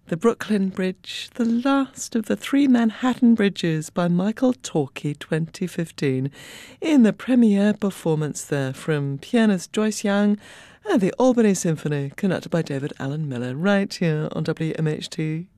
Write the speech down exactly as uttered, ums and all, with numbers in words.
The Brooklyn Bridge, the last of the three Manhattan bridges by Michael Torkey, twenty fifteen, in the premiere performance there from pianist Joyce Young and the Albany Symphony, conducted by David Allen Miller, right here on W M H T.